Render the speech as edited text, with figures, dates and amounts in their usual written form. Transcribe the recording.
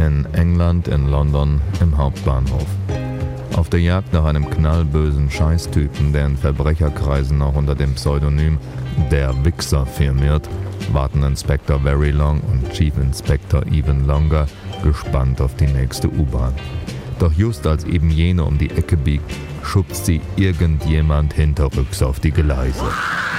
In England, in London, im Hauptbahnhof. Auf der Jagd nach einem knallbösen Scheißtypen, der in Verbrecherkreisen auch unter dem Pseudonym Der Wichser firmiert, warten Inspector Very Long und Chief Inspector Even Longer gespannt auf die nächste U-Bahn. Doch just als eben jene um die Ecke biegt, schubst sie irgendjemand hinterrücks auf die Gleise.